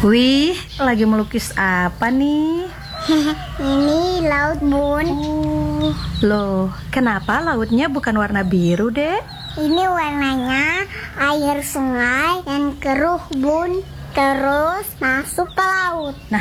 Wih, lagi melukis apa nih? Ini laut, Bun. Loh, kenapa lautnya bukan warna biru, Dek? Ini warnanya air sungai yang keruh, Bun. Terus masuk ke laut. Nah,